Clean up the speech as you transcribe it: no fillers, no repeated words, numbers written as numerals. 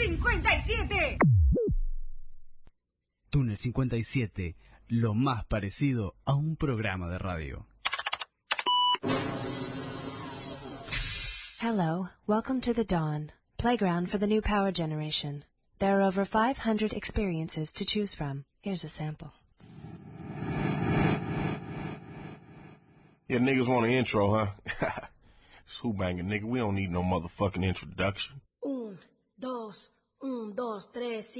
57. Túnel 57, lo más parecido a un programa de radio. Hello, welcome to the Dawn, playground for the new power generation. There are over 500 experiences to choose from. Here's a sample. Yeah, niggas want an intro, huh? It's who banging, nigga. We don't need no motherfucking introduction. 1, 2, 1, 2, 3,